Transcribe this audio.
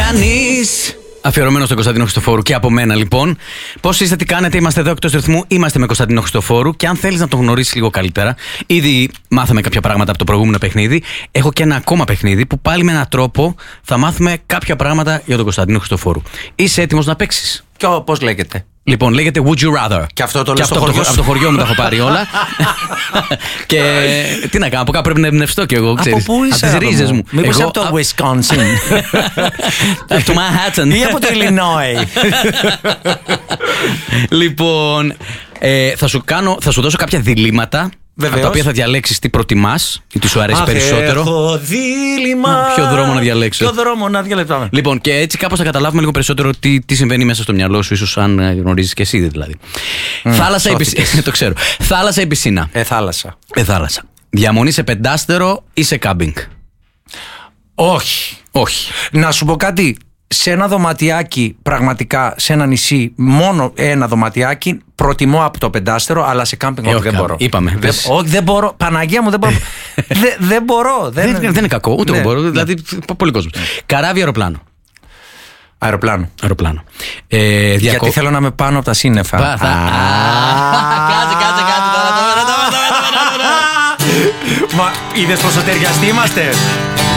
κανείς. Αφιερωμένο στον Κωνσταντίνο Χριστοφόρου και από μένα λοιπόν. Πώς είστε, τι κάνετε, είμαστε εδώ εκτός ρυθμού. Είμαστε με Κωνσταντίνο Χριστοφόρου. Και αν θέλεις να τον γνωρίσεις λίγο καλύτερα, ήδη μάθαμε κάποια πράγματα από το προηγούμενο παιχνίδι. Έχω και ένα ακόμα παιχνίδι που πάλι με έναν τρόπο θα μάθουμε κάποια πράγματα για τον Κωνσταντίνο Χριστοφόρου. Είσαι έτοιμος να παίξεις? Και πώς λέγεται? Λοιπόν, λέγεται Would You Rather. Και αυτό το λέω στο χωριό. χωριό. Από το χωριό μου τα έχω πάρει όλα. Και τι να κάνω, από κάπου πρέπει να εμπνευστώ κι εγώ, ξέρεις. Από πού είσαι? Από τις ρίζες μου. Μήπως από το Wisconsin? Από το Manhattan. Ή από το Illinois? Λοιπόν, θα σου δώσω κάποια διλήμματα. Βεβαίως. Από τα οποία θα διαλέξεις τι προτιμάς ή τι σου αρέσει περισσότερο. Έχω δίλημμα. Ποιο δρόμο να διαλέξω. Ποιο δρόμο να διαλέξω. Λοιπόν, και έτσι κάπως θα καταλάβουμε λίγο περισσότερο τι συμβαίνει μέσα στο μυαλό σου, ίσως αν γνωρίζεις και εσύ δηλαδή. Θάλασσα ή πισίνα. Το ξέρω. Θάλασσα ή πισίνα? Θάλασσα. Θάλασσα. Διαμονή σε πεντάστερο ή σε κάμπινγκ? Όχι. Όχι. Να σου πω κάτι. Σε ένα δωματιάκι, πραγματικά σε ένα νησί, μόνο ένα δωματιάκι, προτιμώ από το πεντάστερο, αλλά σε κάμπινγκ όχι, δεν μπορώ. Είπαμε. Όχι, δεν μπορώ. Παναγία μου, δεν μπορώ. Δεν μπορώ. Δεν είναι κακό, ούτε εγώ μπορώ. Δηλαδή, πολύ κόσμο. Καράβι, αεροπλάνο? Αεροπλάνο. Γιατί θέλω να είμαι πάνω από τα σύννεφα. Κάτσε. Μα είδες πόσο ταιριαστοί είμαστε?